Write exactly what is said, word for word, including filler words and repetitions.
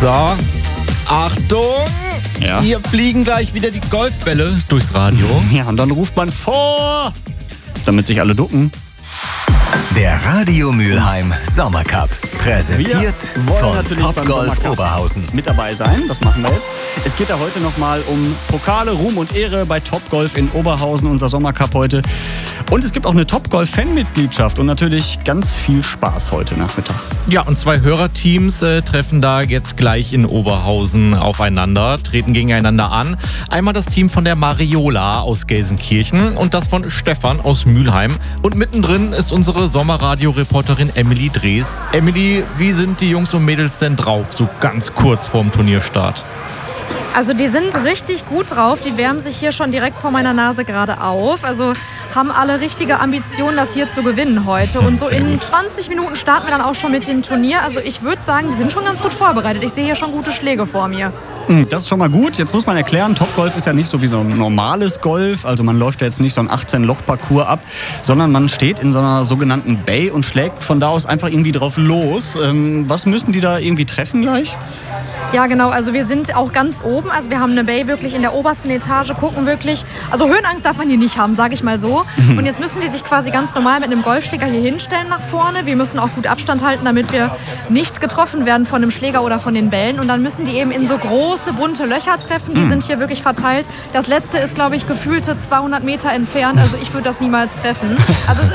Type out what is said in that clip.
So, Achtung! Ja. Hier fliegen gleich wieder die Golfbälle durchs Radio. Ja, und dann ruft man vor, damit sich alle ducken. Der Radio Mülheim Sommercup. Präsentiert Wir wollen von natürlich beim Topgolf Sommercup Oberhausen. mit dabei sein. Das machen wir jetzt. Es geht ja heute nochmal um Pokale, Ruhm und Ehre bei Topgolf in Oberhausen, unser Sommercup heute. Und es gibt auch eine Topgolf-Fanmitgliedschaft und natürlich ganz viel Spaß heute Nachmittag. Ja, und zwei Hörerteams äh, treffen da jetzt gleich in Oberhausen aufeinander, treten gegeneinander an. Einmal das Team von der Mariola aus Gelsenkirchen und das von Stefan aus Mülheim. Und mittendrin ist unsere Sommerradio-Reporterin Emily Drees. Emily, wie sind die Jungs und Mädels denn drauf, so ganz kurz vorm Turnierstart? Also die sind richtig gut drauf, die wärmen sich hier schon direkt vor meiner Nase gerade auf. Also haben alle richtige Ambitionen, das hier zu gewinnen heute. Und so in zwanzig Minuten starten wir dann auch schon mit dem Turnier. Also ich würde sagen, die sind schon ganz gut vorbereitet. Ich sehe hier schon gute Schläge vor mir. Das ist schon mal gut. Jetzt muss man erklären, Topgolf ist ja nicht so wie so ein normales Golf. Also man läuft ja jetzt nicht so ein achtzehn-Loch-Parcours ab, sondern man steht in so einer sogenannten Bay und schlägt von da aus einfach irgendwie drauf los. Ähm, was müssen die da irgendwie treffen gleich? Ja, genau. Also wir sind auch ganz oben. Also wir haben eine Bay wirklich in der obersten Etage, gucken wirklich. Also Höhenangst darf man hier nicht haben, sage ich mal so. Mhm. Und jetzt müssen die sich quasi ganz normal mit einem Golfschläger hier hinstellen nach vorne. Wir müssen auch gut Abstand halten, damit wir nicht getroffen werden von einem Schläger oder von den Bällen. Und dann müssen die eben in so große, bunte Löcher treffen. Die mhm. sind hier wirklich verteilt. Das letzte ist, glaube ich, gefühlte zweihundert Meter entfernt. Also ich würde das niemals treffen. Also es ist